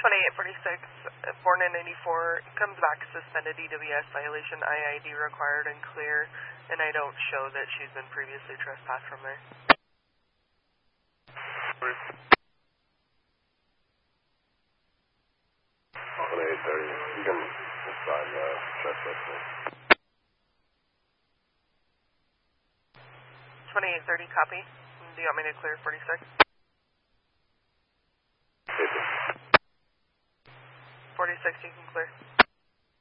2846, born in 94, comes back suspended EWS violation, IID required and clear, and I don't show that she's been previously trespassed from there. 2830, you can assign the trespass. 2830, copy. Do you want me to clear 46? 46, you can clear.